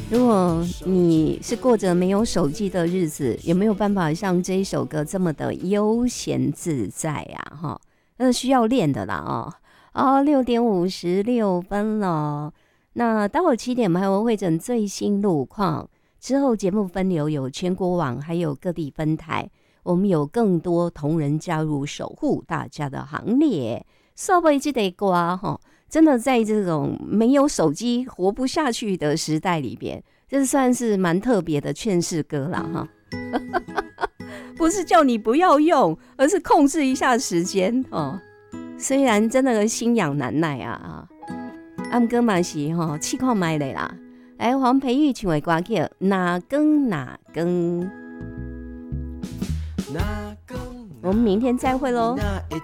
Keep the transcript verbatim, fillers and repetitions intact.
如果你是过着没有手机的日子，有没有办法像这一首歌这么的悠闲自在啊？哈，那需要练的啦哦。哦，六点五十六分了。那待会儿七点我们还会会诊最新路况，之后节目分流有全国网，还有各地分台，我们有更多同仁加入守护大家的行列。稍微记得瓜哈。真的在这种没有手机活不下去的时代里边，这算是蛮特别的劝世歌啦哈。不是叫你不要用，而是控制一下时间哦。虽然真的心痒难耐啊，啊，不过嘛是吼试看卖的啦。来，黄培玉唱的歌叫哪更哪更，我们明天再会喽。